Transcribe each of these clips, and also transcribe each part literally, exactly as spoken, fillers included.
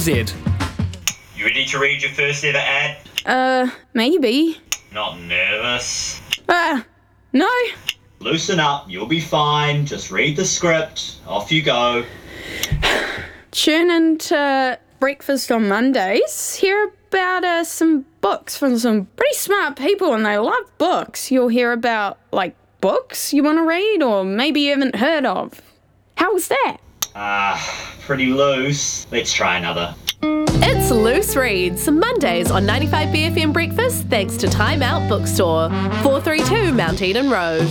Z. You ready to read your first ever ad? Uh, maybe. Not nervous? Uh, no. Loosen up, you'll be fine. Just read the script. Off you go. Tune into Breakfast on Mondays. Hear about uh, some books from some pretty smart people, and they love books. You'll hear about, like, books you want to read or maybe you haven't heard of. How was that? Ah, uh, pretty loose. Let's try another. It's Loose Reads, Mondays on ninety-five B F M Breakfast, thanks to Time Out Bookstore, four thirty-two Mount Eden Road.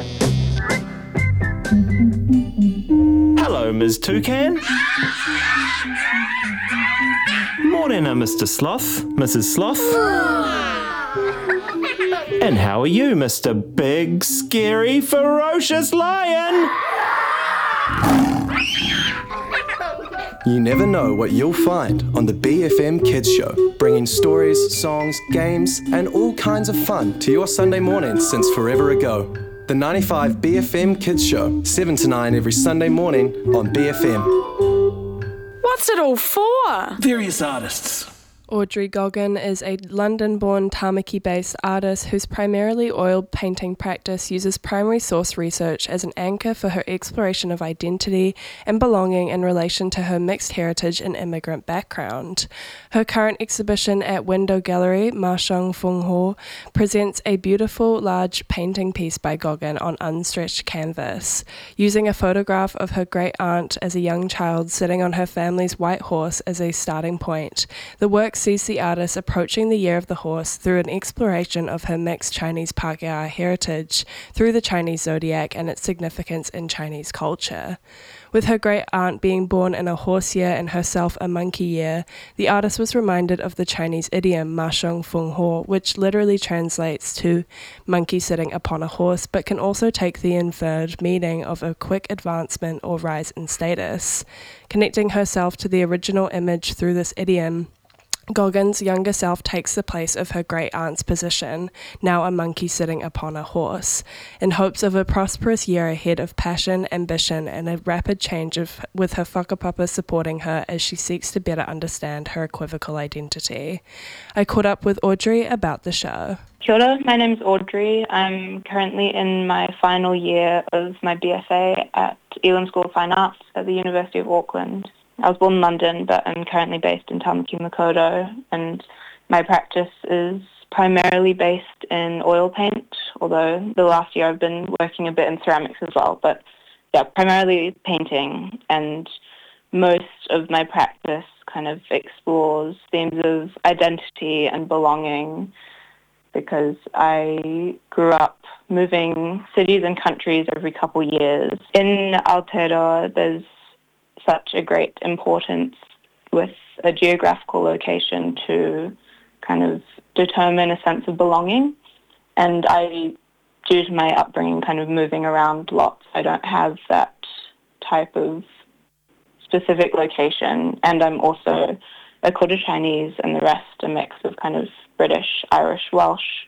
Hello, Miz Toucan. Morning, uh, Mister Sloth, Missus Sloth. And how are you, Mister Big, Scary, Ferocious Lion? You never know what you'll find on the B F M Kids Show, bringing stories, songs, games, and all kinds of fun to your Sunday morning since forever ago. The ninety-five B F M Kids Show, seven to nine every Sunday morning on B F M. What's it all for? Various artists. Audrey Goggin is a London-born Tamaki-based artist whose primarily oil painting practice uses primary source research as an anchor for her exploration of identity and belonging in relation to her mixed heritage and immigrant background. Her current exhibition at Window Gallery, Ma Shang Feng Ho, presents a beautiful, large painting piece by Goggin on unstretched canvas. Using a photograph of her great-aunt as a young child sitting on her family's white horse as a starting point, the work sees the artist approaching the year of the horse through an exploration of her mixed Chinese Pākehā heritage through the Chinese zodiac and its significance in Chinese culture. With her great-aunt being born in a horse year and herself a monkey year, the artist was reminded of the Chinese idiom Ma Shang Feng Ho, which literally translates to monkey sitting upon a horse, but can also take the inferred meaning of a quick advancement or rise in status. Connecting herself to the original image through this idiom, Goggin's younger self takes the place of her great-aunt's position, now a monkey sitting upon a horse, in hopes of a prosperous year ahead of passion, ambition, and a rapid change of, with her whakapapa supporting her as she seeks to better understand her equivocal identity. I caught up with Audrey about the show. Kia ora, my name's Audrey. I'm currently in my final year of my B S A at Elam School of Fine Arts at the University of Auckland. I was born in London, but I'm currently based in Tamaki Makaurau, and my practice is primarily based in oil paint, although the last year I've been working a bit in ceramics as well. But yeah, primarily painting, and most of my practice kind of explores themes of identity and belonging, because I grew up moving cities and countries every couple years. In Aotearoa, there's such a great importance with a geographical location to kind of determine a sense of belonging. And I, due to my upbringing, kind of moving around lots, I don't have that type of specific location. And I'm also a quarter Chinese, and the rest a mix of kind of British, Irish, Welsh.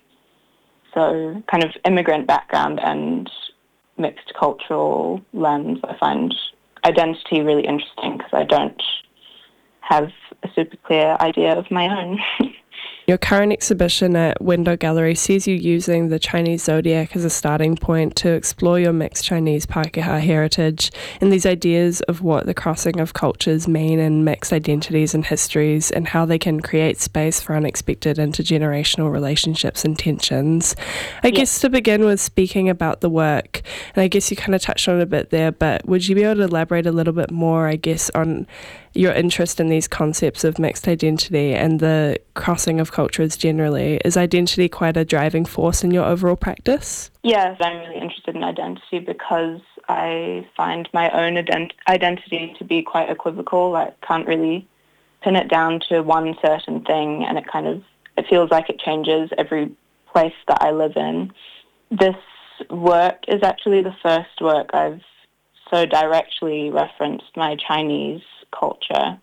So kind of immigrant background and mixed cultural lens. I find identity really interesting because I don't have a super clear idea of my own. Your current exhibition at Window Gallery sees you using the Chinese zodiac as a starting point to explore your mixed Chinese Pākehā heritage and these ideas of what the crossing of cultures mean and mixed identities and histories, and how they can create space for unexpected intergenerational relationships and tensions. I yep. guess to begin with, speaking about the work, and I guess you kind of touched on it a bit there, but would you be able to elaborate a little bit more, I guess, on your interest in these concepts of mixed identity and the crossing of cultures generally? Is identity quite a driving force in your overall practice? Yes, I'm really interested in identity because I find my own ident- identity to be quite equivocal. I can't really pin it down to one certain thing, and it kind of, it feels like it changes every place that I live in. This work is actually the first work I've so directly referenced my Chinese culture,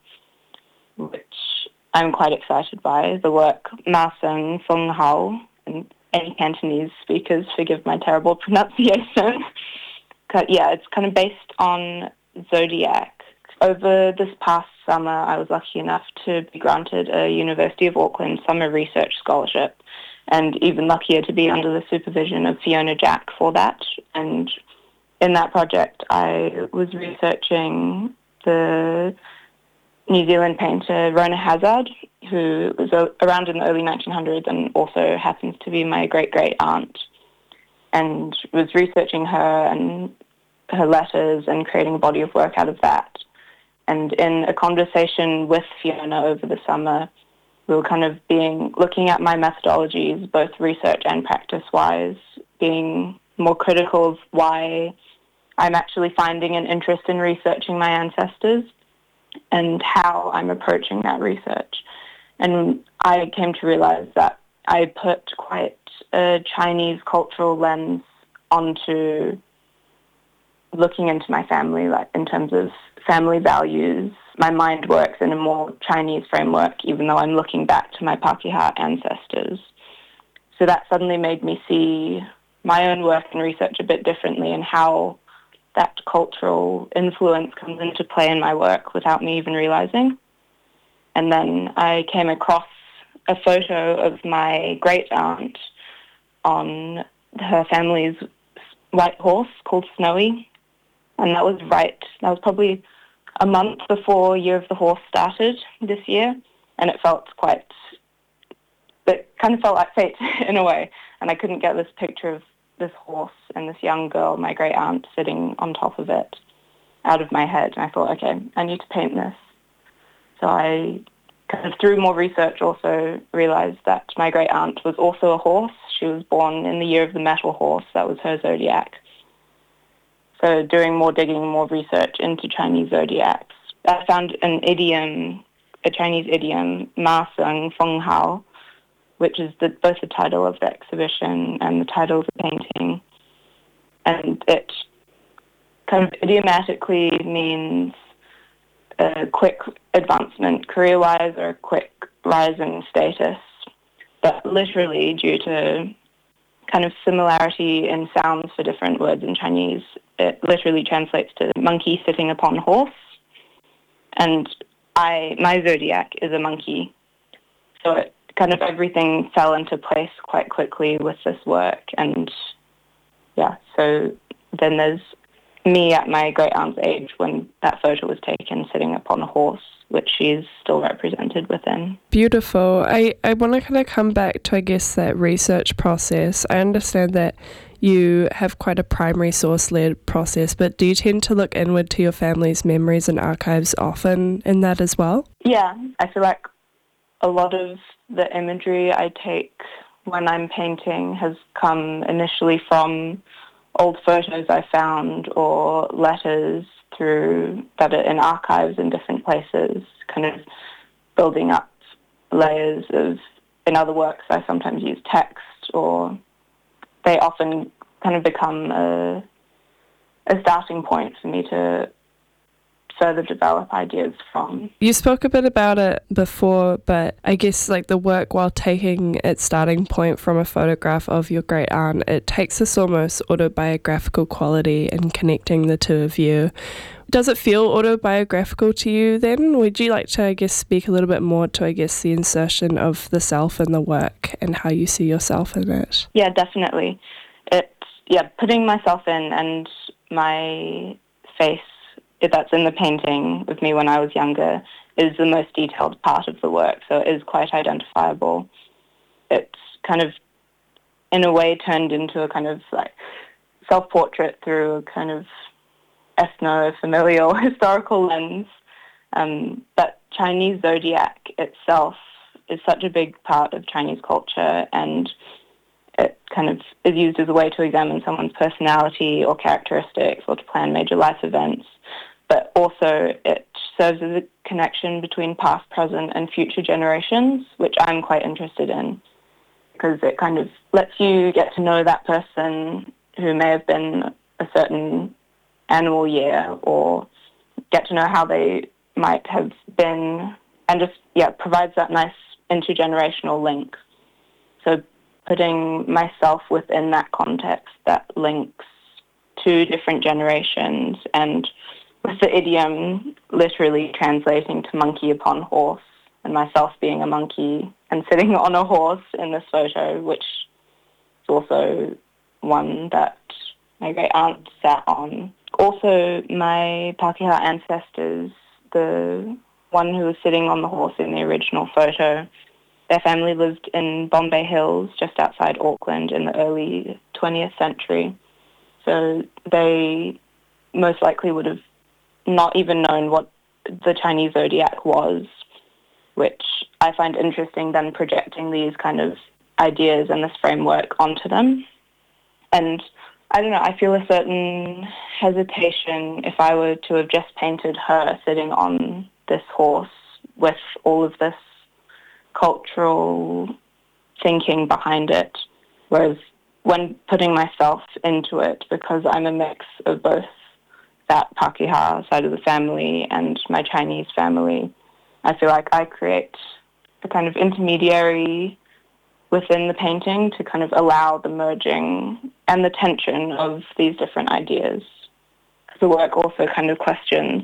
which I'm quite excited by. The work Ma Shang Feng Ho, and any Cantonese speakers forgive my terrible pronunciation. Yeah, it's kind of based on zodiac over this past summer, I was lucky enough to be granted a University of Auckland summer research scholarship, and even luckier to be under the supervision of Fiona Jack for that. And in that project, I was researching the New Zealand painter Rona Hazard, who was around in the early nineteen hundreds and also happens to be my great-great-aunt, and was researching her and her letters and creating a body of work out of that. And in a conversation with Fiona over the summer, we were kind of being looking at my methodologies, both research and practice-wise, being more critical of why I'm actually finding an interest in researching my ancestors and how I'm approaching that research. And I came to realize that I put quite a Chinese cultural lens onto looking into my family, like in terms of family values. My mind works in a more Chinese framework, even though I'm looking back to my Pākehā ancestors. So that suddenly made me see my own work and research a bit differently, and how that cultural influence comes into play in my work without me even realizing. And then I came across a photo of my great-aunt on her family's white horse called Snowy. And that was right, that was probably a month before Year of the Horse started this year. And it felt quite, it kind of felt like fate in a way. And I couldn't get this picture of this horse and this young girl, my great-aunt, sitting on top of it out of my head. And I thought, okay, I need to paint this. So I kind of, through more research, also realized that my great-aunt was also a horse. She was born in the year of the metal horse. That was her zodiac. So doing more digging, more research into Chinese zodiacs, I found an idiom, a Chinese idiom, Ma Seng Feng Hao, which is the, both the title of the exhibition and the title of the painting. And it kind of idiomatically means a quick advancement career-wise or a quick rise in status, but literally due to kind of similarity in sounds for different words in Chinese, it literally translates to monkey sitting upon horse. And I, my zodiac is a monkey. So it kind of everything fell into place quite quickly with this work. And yeah, so then there's me at my great-aunt's age when that photo was taken sitting upon a horse, which she's still represented within. Beautiful. I, I want to kind of come back to, I guess, that research process. I understand that you have quite a primary source-led process, but do you tend to look inward to your family's memories and archives often in that as well? Yeah, I feel like a lot of the imagery I take when I'm painting has come initially from old photos I found or letters through that are in archives in different places, kind of building up layers of, in other works I sometimes use text, or they often kind of become a, a starting point for me to further develop ideas from. You spoke a bit about it before, but I guess like the work, while taking its starting point from a photograph of your great aunt, it takes this almost autobiographical quality in connecting the two of you. Does it feel autobiographical to you then? Would you like to, I guess, speak a little bit more to, I guess, the insertion of the self in the work and how you see yourself in it? Yeah, definitely. It, yeah, putting myself in and my face that's in the painting with me when I was younger is the most detailed part of the work, so it is quite identifiable. It's kind of, in a way, turned into a kind of like self-portrait through a kind of ethno-familial historical lens. Um, but Chinese zodiac itself is such a big part of Chinese culture, and it kind of is used as a way to examine someone's personality or characteristics or to plan major life events. But also it serves as a connection between past, present, and future generations, which I'm quite interested in, because it kind of lets you get to know that person who may have been a certain animal year, or get to know how they might have been, and just, yeah, provides that nice intergenerational link. So putting myself within that context that links two different generations and with the idiom literally translating to monkey upon horse, and myself being a monkey and sitting on a horse in this photo, which is also one that my great aunt sat on. Also, my Pākehā ancestors, the one who was sitting on the horse in the original photo, their family lived in Bombay Hills, just outside Auckland, in the early twentieth century. So they most likely would have not even known what the Chinese zodiac was, which I find interesting, then projecting these kind of ideas and this framework onto them. And I don't know, I feel a certain hesitation if I were to have just painted her sitting on this horse with all of this cultural thinking behind it, whereas when putting myself into it, because I'm a mix of both that Pākehā side of the family and my Chinese family, I feel like I create a kind of intermediary within the painting to kind of allow the merging and the tension of these different ideas. The work also kind of questions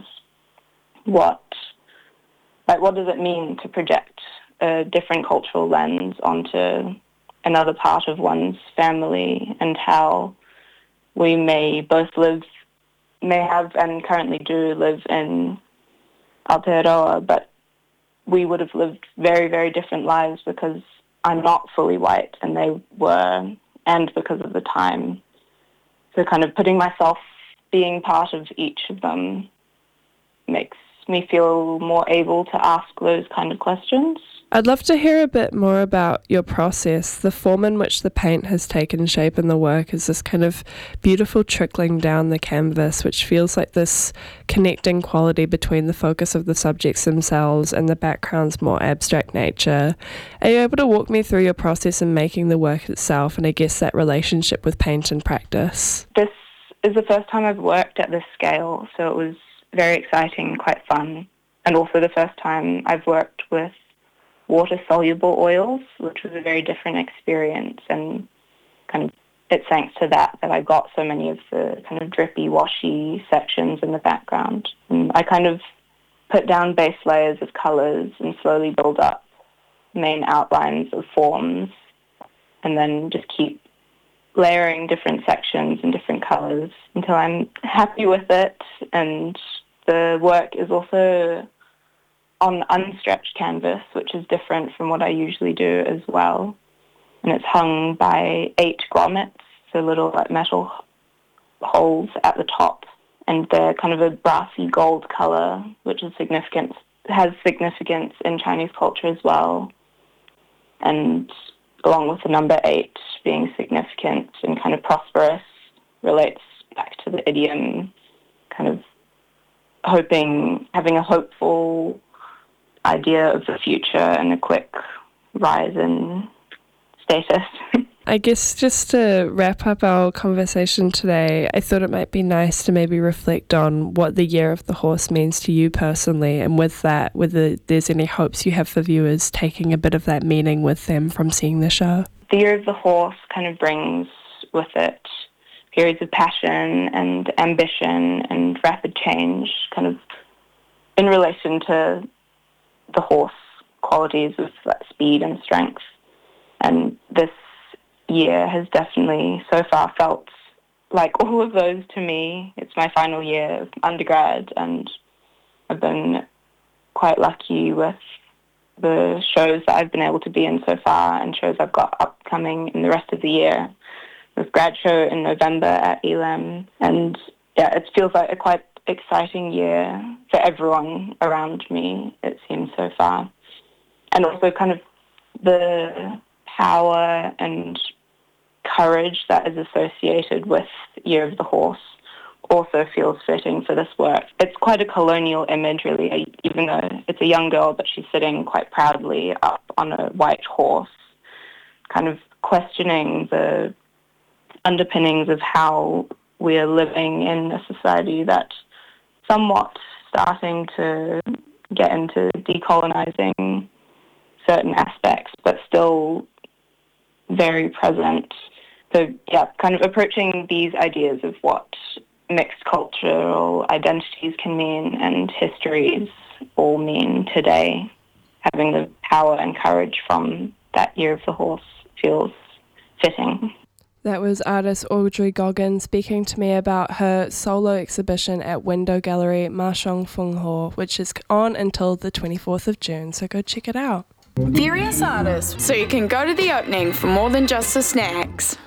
what, like, what does it mean to project a different cultural lens onto another part of one's family, and how we may both live, may have and currently do live in Aotearoa, but we would have lived very, very different lives because I'm not fully white and they were, and because of the time. So kind of putting myself being part of each of them makes me feel more able to ask those kind of questions. I'd love to hear a bit more about your process. The form in which the paint has taken shape in the work is this kind of beautiful trickling down the canvas, which feels like this connecting quality between the focus of the subjects themselves and the background's more abstract nature. Are you able to walk me through your process in making the work itself, and I guess that relationship with paint and practice? This is the first time I've worked at this scale, so it was very exciting and quite fun. And also the first time I've worked with water-soluble oils, which was a very different experience, and kind of it's thanks to that that I got so many of the kind of drippy, washy sections in the background. And I kind of put down base layers of colours and slowly build up main outlines of forms, and then just keep layering different sections and different colours until I'm happy with it. And the work is also on unstretched canvas, which is different from what I usually do as well. And it's hung by eight grommets, so little like metal holes at the top. And they're kind of a brassy gold colour, which is significant, has significance in Chinese culture as well. And along with the number eight being significant and kind of prosperous, relates back to the idiom, kind of hoping, having a hopeful idea of the future and a quick rise in status. I guess just to wrap up our conversation today, I thought it might be nice to maybe reflect on what the Year of the Horse means to you personally, and with that, whether there's any hopes you have for viewers taking a bit of that meaning with them from seeing the show. The Year of the Horse kind of brings with it periods of passion and ambition and rapid change, kind of in relation to the horse qualities of like, speed and strength. And this year has definitely so far felt like all of those to me. It's my final year of undergrad, and I've been quite lucky with the shows that I've been able to be in so far and shows I've got upcoming in the rest of the year. With grad show in November at Elam, and yeah, it feels like a quite exciting year for everyone around me, it seems so far. And also kind of the power and courage that is associated with Year of the Horse also feels fitting for this work. It's quite a colonial image, really, even though it's a young girl, but she's sitting quite proudly up on a white horse, kind of questioning the underpinnings of how we are living in a society that's somewhat starting to get into decolonizing certain aspects, but still very present. So, yeah, kind of approaching these ideas of what mixed cultural identities can mean and histories all mean today. Having the power and courage from that Year of the Horse feels fitting. That was artist Audrey Goggin speaking to me about her solo exhibition at Window Gallery Ma Shong Fung Ho, which is on until the twenty-fourth of June, so go check it out. Various artists, so you can go to the opening for more than just the snacks.